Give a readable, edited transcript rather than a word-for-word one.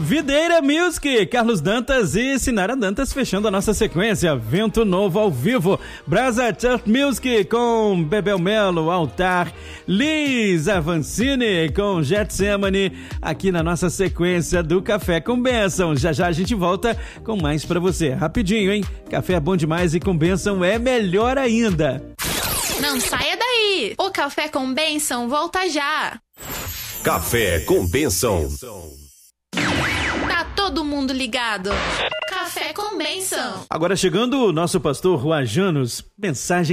Videira Music, Carlos Dantas e Sinara Dantas fechando a nossa sequência. Vento Novo ao vivo, Brasa Church Music com Bebel Melo, Altar, Liz Avancini com Getsemane, aqui na nossa sequência do Café com Bênção. Já já a gente volta com mais pra você. Rapidinho, hein? Café é bom demais e com bênção é melhor ainda. Não saia daí! O Café com Bênção volta já! Café com Bênção. Tá todo mundo ligado? Café com Bênção. Agora chegando o nosso pastor Juan Janos, mensagem